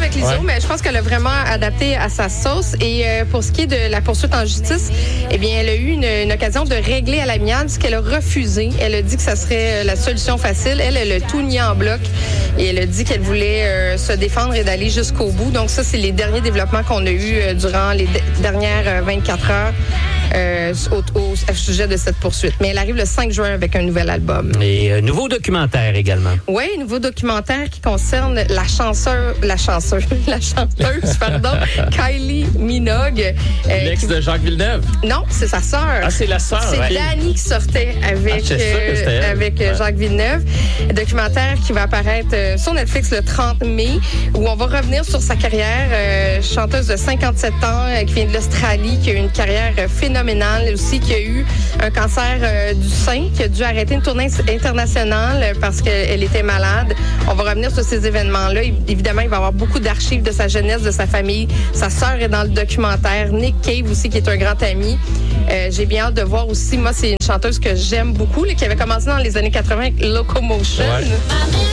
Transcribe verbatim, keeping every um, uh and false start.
avec Lizzo, ouais. mais je pense qu'elle a vraiment adapté à sa sauce. Et euh, pour ce qui est de la poursuite en justice, eh bien, elle a eu une, une occasion de régler à l'amiable ce qu'elle a refusé. Elle a dit que ça serait la solution facile. Elle, elle a tout nié en bloc et elle a dit qu'elle voulait euh, se défendre et d'aller jusqu'au bout. Donc ça, c'est les derniers développements qu'on a eus euh, durant les d- dernières euh, vingt-quatre heures. Euh, au, au, au sujet de cette poursuite. Mais elle arrive le cinq juin avec un nouvel album. Et euh, nouveau documentaire également. Oui, nouveau documentaire qui concerne la chanceuse, la chanceuse, la chanteuse, pardon, Kylie Minogue. Euh, L'ex qui... de Jacques Villeneuve? Non, c'est sa sœur. Ah, c'est la sœur. C'est okay. Dani qui sortait avec, ah, euh, avec ouais. Jacques Villeneuve. Un documentaire qui va apparaître euh, sur Netflix le trente mai, où on va revenir sur sa carrière. Euh, chanteuse de cinquante-sept ans, euh, qui vient de l'Australie, qui a eu une carrière euh, phénoménale aussi, qui a eu un cancer euh, du sein, qui a dû arrêter une tournée internationale parce qu'elle était malade. On va revenir sur ces événements-là. Évidemment, il va y avoir beaucoup d'archives de sa jeunesse, de sa famille. Sa sœur est dans le documentaire. Nick Cave aussi, qui est un grand ami. Euh, j'ai bien hâte de voir aussi. Moi, c'est une chanteuse que j'aime beaucoup, là, qui avait commencé dans les années quatre-vingts avec Locomotion. Ouais.